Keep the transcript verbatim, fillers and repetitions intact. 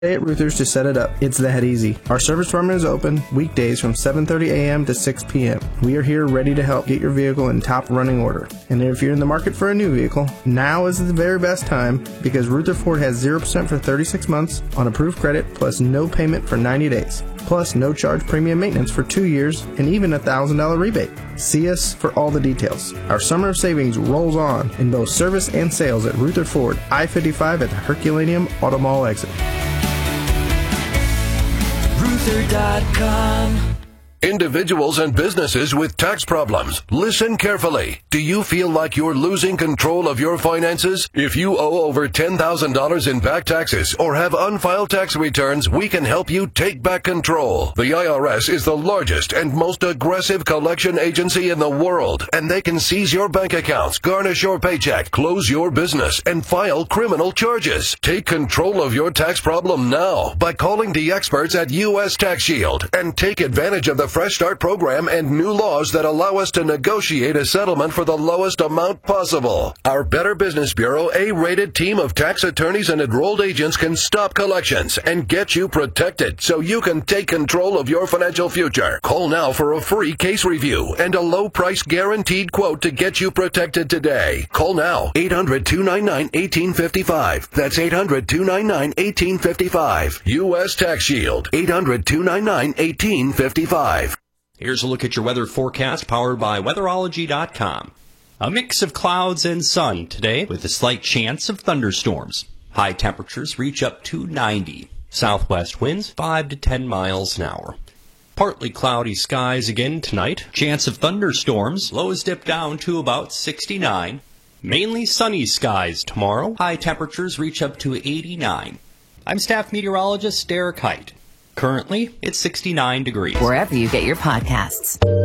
at Ruther's to set it up. It's that easy. Our service department is open weekdays from seven thirty a.m. to six p.m. We are here ready to help get your vehicle in top running order. And if you're in the market for a new vehicle, now is the very best time because Ruther Ford has zero percent for thirty-six months on approved credit plus no payment for ninety days. Plus no charge premium maintenance for two years and even a one thousand dollars rebate. See us for all the details. Our summer of savings rolls on in both service and sales at Ruther Ford, I fifty-five at the Herculaneum Auto Mall exit. Ruther dot com. Individuals and businesses with tax problems, listen carefully. Do you feel like you're losing control of your finances? If you owe over ten thousand dollars in back taxes or have unfiled tax returns, we can help you take back control. The I R S is the largest and most aggressive collection agency in the world, and they can seize your bank accounts, garnish your paycheck, close your business, and file criminal charges. Take control of your tax problem now by calling the experts at U S Tax Shield and take advantage of the Fresh Start program and new laws that allow us to negotiate a settlement for the lowest amount possible. Our Better Business Bureau A-rated team of tax attorneys and enrolled agents can stop collections and get you protected so you can take control of your financial future. Call now for a free case review and a low price guaranteed quote to get you protected today. Call now, eight hundred, two nine nine, one eight five five. That's eight hundred, two nine nine, one eight five five. U S Tax Shield, eight hundred, two nine nine, one eight five five. Here's a look at your weather forecast powered by weatherology dot com. A mix of clouds and sun today with a slight chance of thunderstorms. High temperatures reach up to ninety. Southwest winds five to ten miles an hour. Partly cloudy skies again tonight. Chance of thunderstorms. Lows dip down to about sixty-nine. Mainly sunny skies tomorrow. High temperatures reach up to eighty-nine. I'm staff meteorologist Derek Height. Currently, it's sixty-nine degrees. Wherever you get your podcasts.